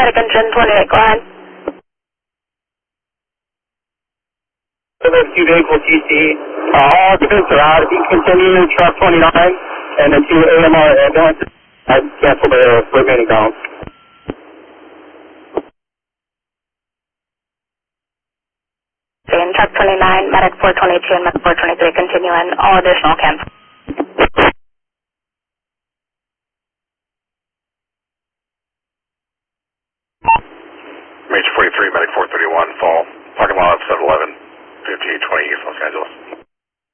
medic engine 28, go ahead. So there's 2 vehicles TC. All occupants are out. If you continue truck 29 and the 2 AMR ambulances, I cancel the remaining balance. In truck 29, medic 422 and medic 423 continue and all additional cancel. Major 43, medic 431, fall. Parking lot of 711, 5820 East Los Angeles.